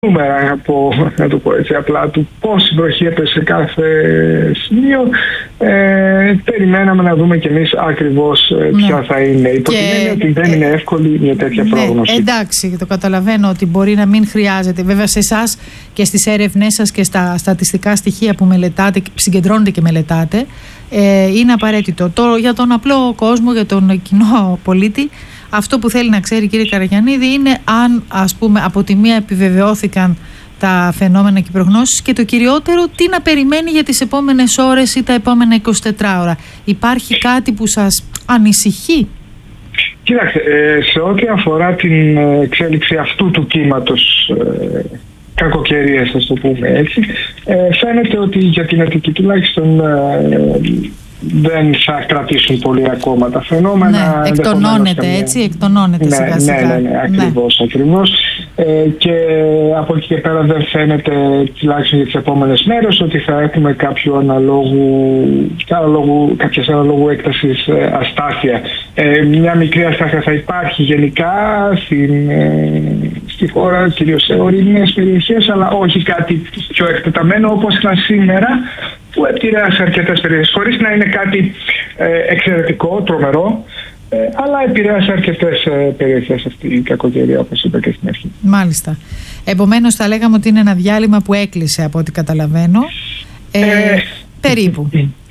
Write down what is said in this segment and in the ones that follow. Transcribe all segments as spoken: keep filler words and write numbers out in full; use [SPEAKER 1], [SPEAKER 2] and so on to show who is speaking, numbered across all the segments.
[SPEAKER 1] νούμερα, από, να το πω έτσι απλά, του πόση βροχή έπεσε σε κάθε σημείο. Ε, περιμέναμε να δούμε κι εμείς ακριβώς ε, ποια ναι. θα είναι. Υπό την έννοια ότι δεν ε, είναι εύκολη μια τέτοια ναι, πρόγνωση.
[SPEAKER 2] Εντάξει, το καταλαβαίνω ότι μπορεί να μην χρειάζεται. Βέβαια σε εσάς και στις έρευνές σας και στα στατιστικά στοιχεία που μελετάτε, συγκεντρώνετε και μελετάτε, ε, είναι απαραίτητο. Το, για τον απλό κόσμο, για τον κοινό πολίτη, αυτό που θέλει να ξέρει, κύριε Καραγιαννίδη, είναι αν, ας πούμε, από τη μία επιβεβαιώθηκαν τα φαινόμενα και οι προγνώσεις, και το κυριότερο, τι να περιμένει για τις επόμενες ώρες ή τα επόμενα εικοσιτέσσερις ώρα. Υπάρχει κάτι που σας ανησυχεί?
[SPEAKER 1] Κοιτάξτε, σε ό,τι αφορά την εξέλιξη αυτού του κύματος ε, κακοκαιρίας, ας το πούμε έτσι, ε, φαίνεται ότι για την Αττική τουλάχιστον ε, δεν θα κρατήσουν πολύ ακόμα τα φαινόμενα.
[SPEAKER 2] Ναι, εκτονώνεται έτσι, εκτονώνεται
[SPEAKER 1] ναι,
[SPEAKER 2] σιγά σιγά.
[SPEAKER 1] Ναι, ναι, ναι, ακριβώς, ναι. ακριβώς. Ε, και από εκεί και πέρα δεν φαίνεται, τουλάχιστον για τις επόμενες μέρες, ότι θα έχουμε κάποιο αναλόγου, αναλόγου, κάποιες αναλόγου έκτασης ε, αστάθεια. Ε, μια μικρή αστάθεια θα υπάρχει γενικά στην, ε, στη χώρα, κυρίως σε ορεινές περιοχές, αλλά όχι κάτι πιο εκτεταμένο όπως ήταν σήμερα, που επηρέασε αρκετές περιοχές, χωρίς να είναι κάτι ε, εξαιρετικό, τρομερό, ε, αλλά επηρέασε αρκετές ε, περιοχές αυτή η κακοκαιρία, όπως είπα και στην αρχή.
[SPEAKER 2] Μάλιστα. Επομένως θα λέγαμε ότι είναι ένα διάλειμμα που έκλεισε, από ό,τι καταλαβαίνω. Ε, ε, περίπου.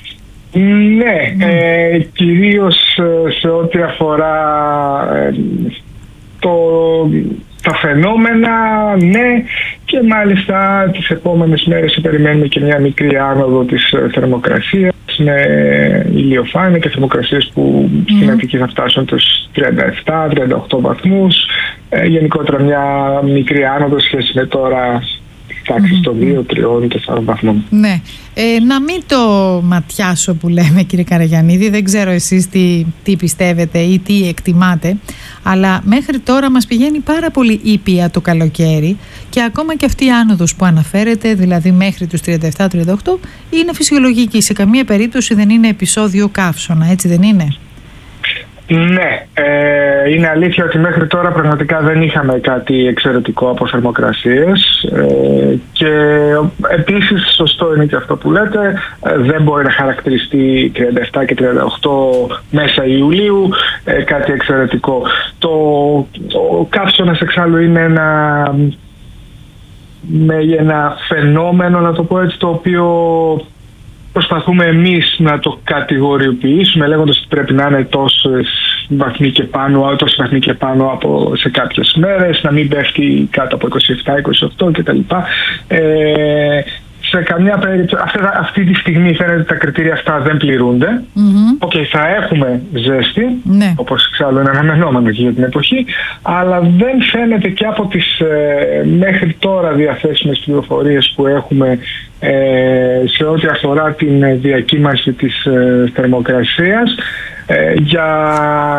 [SPEAKER 1] Ναι, mm. ε, κυρίως σε ό,τι αφορά ε, το... τα φαινόμενα, ναι, και μάλιστα τις επόμενες μέρες περιμένουμε και μια μικρή άνοδο της θερμοκρασίας με ηλιοφάνεια και θερμοκρασίες που mm. στην Αττική θα φτάσουν τους τριάντα επτά με τριάντα οκτώ βαθμούς. Ε, γενικότερα μια μικρή άνοδο σχέση με τώρα, τάξη στο δύο, τρία, τέσσερα βαθμών.
[SPEAKER 2] Ναι. Ε, να μην το ματιάσω που λέμε, κύριε Καραγιαννίδη, δεν ξέρω εσείς τι, τι πιστεύετε ή τι εκτιμάτε, αλλά μέχρι τώρα μας πηγαίνει πάρα πολύ ήπια το καλοκαίρι, και ακόμα και αυτή η άνοδος που αναφέρετε, δηλαδή μέχρι τους τριάντα επτά τριάντα οκτώ, είναι φυσιολογική. Σε καμία περίπτωση δεν είναι επεισόδιο καύσωνα, έτσι δεν είναι?
[SPEAKER 1] Ναι, ε, είναι αλήθεια ότι μέχρι τώρα πραγματικά δεν είχαμε κάτι εξαιρετικό από θερμοκρασίες, ε, και επίσης σωστό είναι και αυτό που λέτε, ε, δεν μπορεί να χαρακτηριστεί τριάντα επτά και τριάντα οκτώ μέσα Ιουλίου ε, κάτι εξαιρετικό. Το, το καύσωνας εξάλλου είναι ένα, με ένα φαινόμενο, να το πω έτσι, το οποίο προσπαθούμε εμείς να το κατηγοριοποιήσουμε, λέγοντας ότι πρέπει να είναι τόσες βαθμοί και πάνω, τόσες βαθμοί και πάνω από σε κάποιες μέρες, να μην πέφτει κάτω από είκοσι επτά είκοσι οκτώ κτλ. Ε, σε καμιά περίπτωση, αυτή, αυτή τη στιγμή φαίνεται ότι τα κριτήρια αυτά δεν πληρούνται. Mm-hmm. Okay, θα έχουμε ζέστη, ναι, όπως εξάλλου είναι αναμενόμενο και για την εποχή, αλλά δεν φαίνεται και από τις ε, μέχρι τώρα διαθέσιμες πληροφορίες που έχουμε ε, σε ό,τι αφορά την διακύμανση της ε, θερμοκρασίας ε, για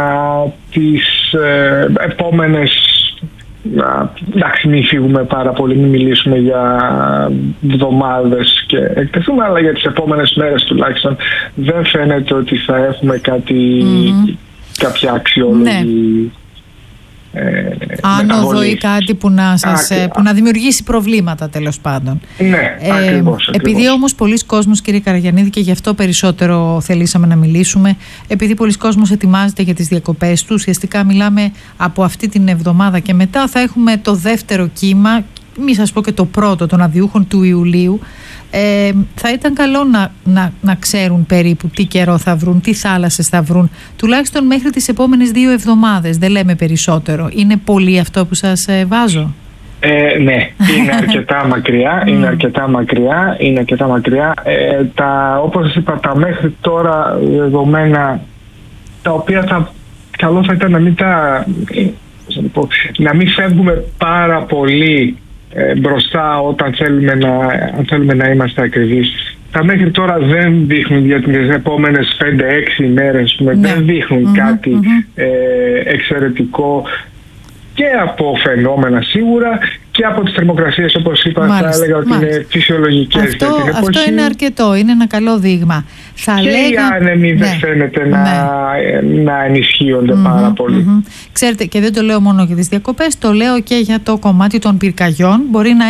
[SPEAKER 1] τις ε, επόμενες. Εντάξει, μην φύγουμε πάρα πολύ, μην μιλήσουμε για εβδομάδες και εκτεθούμε, αλλά για τις επόμενες μέρες τουλάχιστον δεν φαίνεται ότι θα έχουμε κάτι, mm-hmm. κάποια αξιόλογη, ναι, ε,
[SPEAKER 2] άνοδο ή κάτι που να, σας, Άκυ, που να δημιουργήσει προβλήματα, τέλος πάντων.
[SPEAKER 1] Ναι, ε, ακριβώς,
[SPEAKER 2] επειδή
[SPEAKER 1] ακριβώς.
[SPEAKER 2] όμως πολλοί κόσμος, κύριε Καραγιαννίδη, και γι' αυτό περισσότερο θελήσαμε να μιλήσουμε, επειδή πολλοί κόσμος ετοιμάζεται για τις διακοπές του, ουσιαστικά μιλάμε από αυτή την εβδομάδα και μετά θα έχουμε το δεύτερο κύμα, μη σας πω και το πρώτο των αδειούχων του Ιουλίου. Ε, θα ήταν καλό να, να, να ξέρουν περίπου τι καιρό θα βρουν, τι θάλασσες θα βρουν, τουλάχιστον μέχρι τις επόμενες δύο εβδομάδες. Δεν λέμε περισσότερο. Είναι πολύ αυτό που σας ε, βάζω?
[SPEAKER 1] Ε, ναι, είναι αρκετά μακριά, είναι αρκετά μακριά, είναι αρκετά μακριά. Ε, τα, όπως σας είπα, τα μέχρι τώρα δεδομένα, τα οποία θα, καλό θα ήταν να μην τα, να μην φεύγουμε πάρα πολύ Ε, μπροστά όταν θέλουμε να, αν θέλουμε να είμαστε ακριβείς. Τα μέχρι τώρα δεν δείχνουν για τις επόμενες πέντε έξι ημέρες, ναι, δεν δείχνουν mm-hmm, κάτι mm-hmm. Ε, εξαιρετικό και από φαινόμενα σίγουρα και από τις θερμοκρασίες, όπως είπα, μάλιστα, θα έλεγα ότι μάλιστα. είναι φυσιολογικές.
[SPEAKER 2] Αυτό, για την εποχή. Αυτό είναι αρκετό, είναι ένα καλό δείγμα. Θα
[SPEAKER 1] και
[SPEAKER 2] λέγα...
[SPEAKER 1] οι άνεμοι ναι. δεν φαίνεται ναι. να, να ενισχύονται mm-hmm, πάρα πολύ.
[SPEAKER 2] Mm-hmm. Ξέρετε, και δεν το λέω μόνο για τις διακοπές, το λέω και για το κομμάτι των πυρκαγιών. Μπορεί να